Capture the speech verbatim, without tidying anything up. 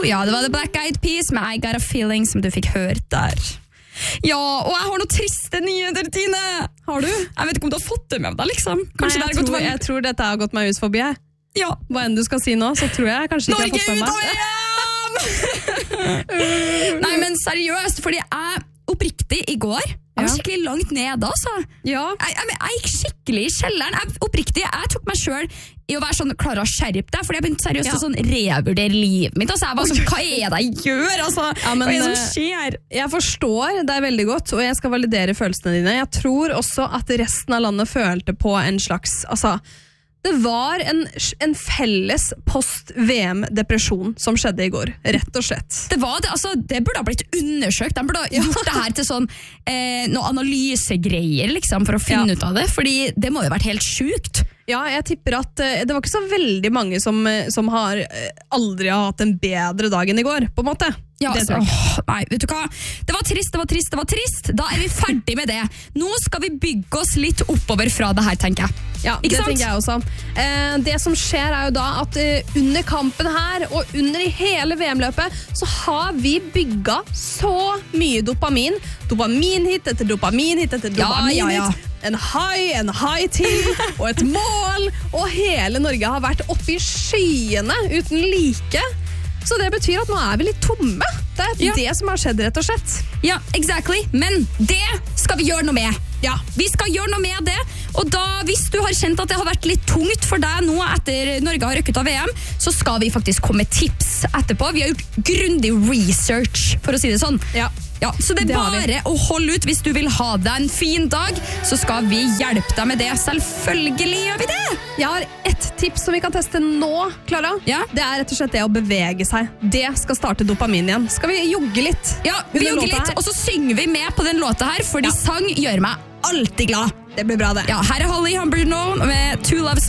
ja, det var The Black Eyed Peas med I Got a Feeling som du fikk hørt der. Ja, og jeg har noe triste nyheter, Tine. Har du? Jeg vet ikke om du har fått det med deg, liksom. Kanskje Nei, jeg, det har tror, gått jeg tror dette har gått meg ut forbi. Jeg. Ja. Hva enn du skal si nå, så tror jeg kanskje ikke jeg har fått med meg. Nei, men seriøst, fordi jeg oppriktig i går, jeg var skikkelig langt nede, altså. Ja. Jeg, jeg, jeg gikk skikkelig i kjelleren. Jeg, oppriktig, jeg tok meg selv i å være sånn, Klara, skjerp deg, fordi jeg begynte seriøst ja. å sånn revurdere livet mitt. Altså, jeg var sånn, hva er det jeg gjør? Altså, ja, men, hva er det som skjer? Jeg forstår deg veldig godt, og jeg skal validere følelsene dine. Jeg tror også at resten av landet følte på en slags, altså, det var en, en felles post-V M-depresjon som skjedde i går, rett og slett. Det var det, altså, det burde ha blitt undersøkt. De burde ha gjort det her til sånn, eh, noe analysegreier, liksom, for å finne ja. ut av det, fordi det må jo ha vært helt sjukt. Ja, jeg tipper at uh, det var ikke så veldig mange som, uh, som har uh, aldri har hatt en bedre dag enn i går, på en måte. Ja, altså, åh, nei, vet du hva? Det var trist, det var trist, det var trist. Da er vi ferdig med det. Nå skal vi bygge oss litt oppover fra det her, tenker jeg. Ja, ikke det sant? tenker jeg også. Uh, det som skjer er jo da at uh, under kampen her, og under i hele V M-løpet, så har vi bygget så mye dopamin. Dopaminhit etter dopaminhit etter dopaminhit. Ja, ja, ja. En high, en high til, og et mål, og hele Norge har vært oppe i skyene uten like. Så det betyr at nå er vi litt tomme. Det er ja. det som har skjedd, rett og slett. Ja, exactly. Men det skal vi gjøre noe med. Ja, vi skal gjøre noe med det. Og da, hvis du har kjent at det har vært litt tungt for deg nå etter Norge har røkket av V M, så skal vi faktisk komme med tips etterpå. Vi har gjort grundig research, for å si det sånn. Ja. Ja, så det er det bare å holde ut. Hvis du vil ha deg en fin dag, så skal vi hjelpe deg med det. Selvfølgelig gjør vi det. Jeg har ett tips som vi kan teste nå, Klara. Ja? Det er rett og slett det å bevege seg. Det skal starte dopamin igjen. Skal vi jogge litt? Ja, vi jogger litt, her. Og så synger vi med på den låta her, fordi ja. sang gjør meg alltid glad. Det blir bra det. Ja, her er Holly Humberno med Two Loves.